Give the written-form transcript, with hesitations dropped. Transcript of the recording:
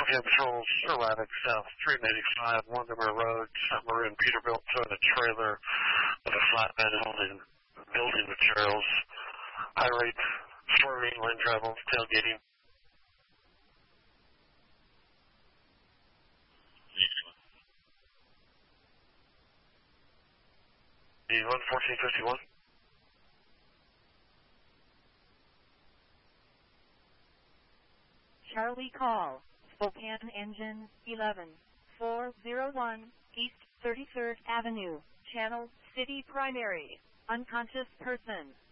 Spokane Patrol's erratic south 385 Windermere Road, Maroon Peterbilt towing a trailer with a flatbed holding building materials. High rate, swerving, lane travel, tailgating. 1451. Charlie call, Spokane Engine 11401, East 33rd Avenue, Channel City Primary, unconscious person.